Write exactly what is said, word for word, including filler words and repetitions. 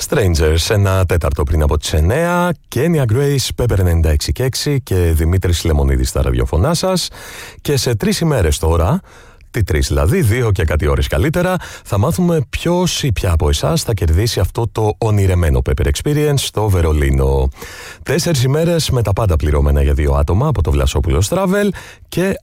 Strangers, ένα τέταρτο πριν από τις εννέα. Kenya Grace, Pepper ενενήντα έξι και έξι και Δημήτρης Λεμονίδης στα ραδιοφωνά σας. Και σε τρεις ημέρες τώρα, τι τρεις δηλαδή, δύο και κάτι ώρες καλύτερα, θα μάθουμε ποιος ή ποια από εσάς θα κερδίσει αυτό το ονειρεμένο Pepper Experience στο Βερολίνο. Τέσσερις ημέρες με τα πάντα πληρώμενα για δύο άτομα από το Βλασόπουλος Travel και